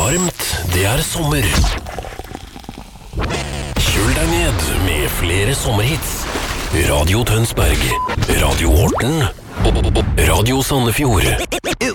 varmt, det sommer. Kjøl deg ned med flere sommerhits. Radio Tønsberg, Radio Horten og Radio Sandefjord.